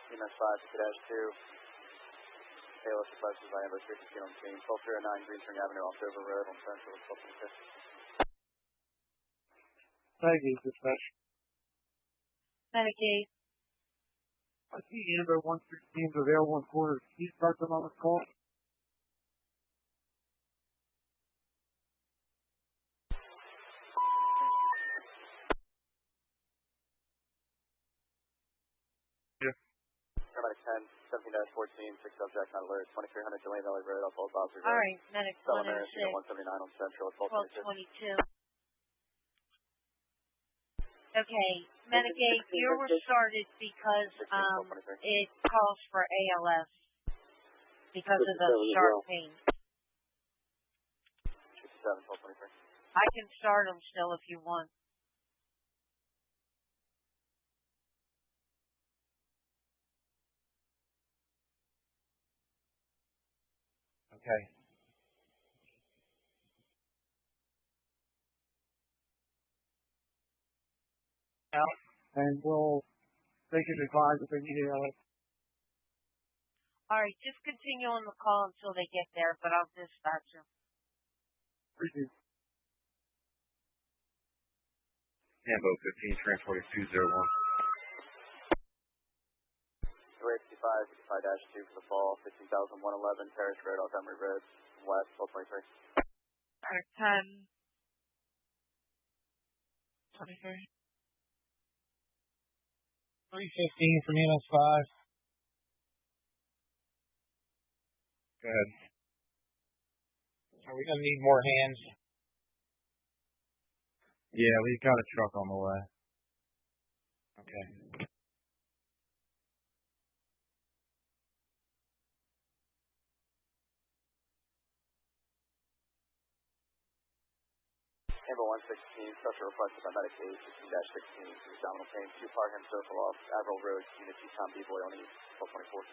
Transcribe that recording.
EMS 5, 2-2. ALS request is by Amber 315 on scene. 1209 Green Spring Avenue off Dover Road on Central with 1226. Medicaid dispatch. Medicaid. I see Amber 116 is available in quarters. Can you start them on this call? Yeah. Medic 10, 17-14, 6 subject not alert, 2300 Delaney Valley Road off Old Bowser Road. All right, Medic 106. 179 on Central with 1222. Okay, Medicaid, you were started because it calls for ALS because of the sharp pain. 1223. I can start them still if you want. Okay. Out, and we'll make it advised if they need ALS. All right, just continue on the call until they get there, but I'll dispatch them. Appreciate it. Tambo 15, transporting 201. 355, 55-2 for the fall, 15,111 Terrace Road off Emory Road, west, 1223. All right, 10. 23. 315 from EMS 5. Go ahead. Are we going to need more hands? Yeah, we've got a truck on the way. Okay. Amber 116, special requested by Medicaid 16-16, abdominal pain, 2 Parham Circle off Averill Road, Unit 2 Tom B. Boy on East, 1224.